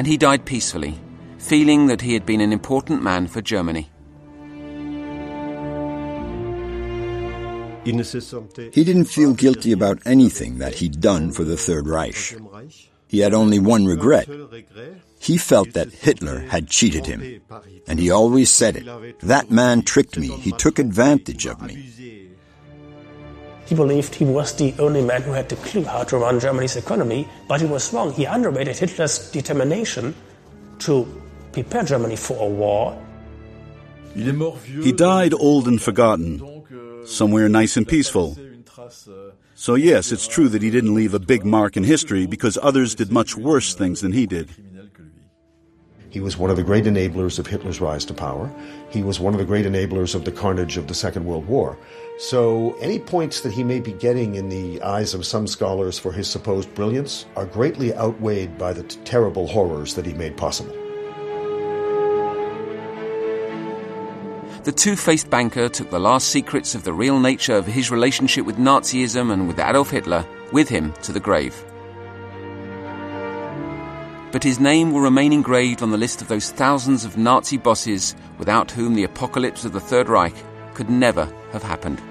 and he died peacefully, feeling that he had been an important man for Germany. He didn't feel guilty about anything that he'd done for the Third Reich. He had only one regret. He felt that Hitler had cheated him, and he always said it. That man tricked me. He took advantage of me. He believed he was the only man who had the clue how to run Germany's economy, but he was wrong. He underrated Hitler's determination to prepare Germany for a war. He died old and forgotten, somewhere nice and peaceful. So yes, it's true that he didn't leave a big mark in history because others did much worse things than he did. He was one of the great enablers of Hitler's rise to power. He was one of the great enablers of the carnage of the Second World War. So any points that he may be getting in the eyes of some scholars for his supposed brilliance are greatly outweighed by the terrible horrors that he made possible. The two-faced banker took the last secrets of the real nature of his relationship with Nazism and with Adolf Hitler with him to the grave. But his name will remain engraved on the list of those thousands of Nazi bosses without whom the apocalypse of the Third Reich could never have happened.